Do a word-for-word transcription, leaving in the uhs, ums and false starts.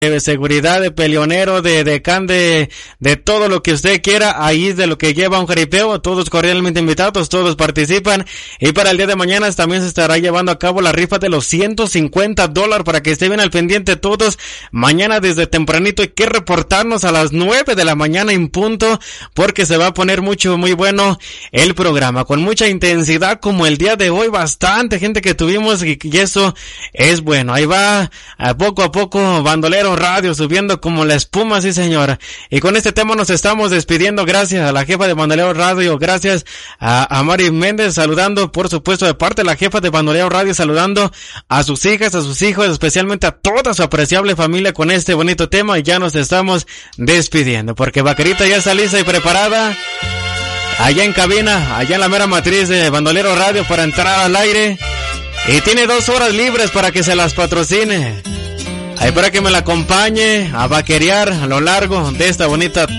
de seguridad, de peleonero, de decán, de, de todo lo que usted quiera, ahí es de lo que lleva un jaripeo, todos cordialmente invitados, todos participan, y para el día de mañana también se estará llevando a cabo la rifa de los ciento cincuenta dólares, para que estén bien al pendiente todos, mañana desde tempranito hay que reportarnos a las nueve de la mañana en punto, porque se va a poner mucho, muy bueno el programa, con mucha intensidad como el día de hoy, bastante gente que tuvimos, y, y eso es bueno, ahí va, a poco a poco, Bandolero Radio subiendo como la espuma, sí señora. Y con este tema nos estamos despidiendo, gracias a la jefa de Bandolero Radio, gracias a, a Mari Méndez, saludando por supuesto de parte de la jefa de Bandolero Radio, saludando a sus hijas, a sus hijos, especialmente a toda su apreciable familia con este bonito tema, y ya nos estamos despidiendo, porque Vaquerita ya está lista y preparada, allá en cabina, allá en la mera matriz de Bandolero Radio para entrar al aire, y tiene dos horas libres para que se las patrocine. Ahí para que me la acompañe a vaquerear a lo largo de esta bonita